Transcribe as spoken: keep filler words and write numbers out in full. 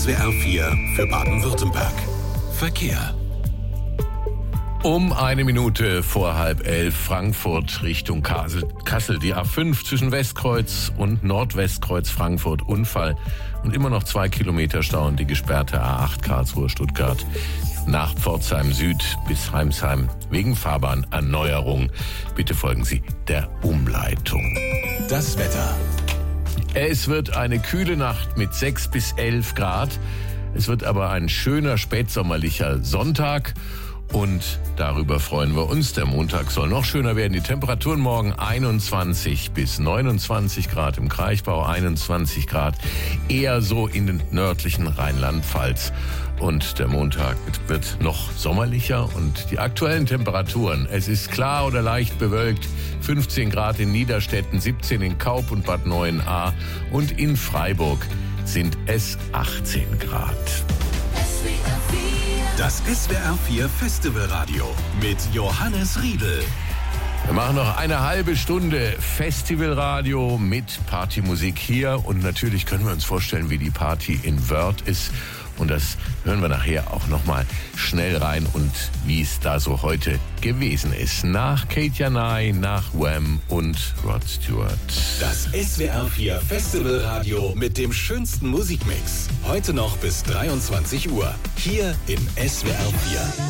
S W R vier für Baden-Württemberg. Verkehr. Um eine Minute vor halb elf Frankfurt Richtung Kassel. Kassel, die A fünf zwischen Westkreuz und Nordwestkreuz Frankfurt. Unfall und immer noch zwei Kilometer Stau und die gesperrte A acht Karlsruhe-Stuttgart nach Pforzheim Süd bis Heimsheim wegen Fahrbahnerneuerung. Bitte folgen Sie der Umleitung. Das Wetter. Es wird eine kühle Nacht mit sechs bis elf Grad. Es wird aber ein schöner spätsommerlicher Sonntag. Und darüber freuen wir uns. Der Montag soll noch schöner werden. Die Temperaturen morgen einundzwanzig bis neunundzwanzig Grad im Kraichgau, einundzwanzig Grad eher so in den nördlichen Rheinland-Pfalz. Und der Montag wird noch sommerlicher und die aktuellen Temperaturen, es ist klar oder leicht bewölkt, fünfzehn Grad in Niederstetten, siebzehn in Kaub und Bad Neuenahr und in Freiburg sind es achtzehn Grad. Das S W R vier Festivalradio mit Johannes Riedl. Wir machen noch eine halbe Stunde Festivalradio mit Partymusik hier. Und natürlich können wir uns vorstellen, wie die Party in Wörth ist. Und das hören wir nachher auch nochmal schnell rein und wie es da so heute gewesen ist. Nach Kate Janai, nach Wham und Rod Stewart. Das S W R vier Festivalradio mit dem schönsten Musikmix. Heute noch bis dreiundzwanzig Uhr. Hier in S W R vier.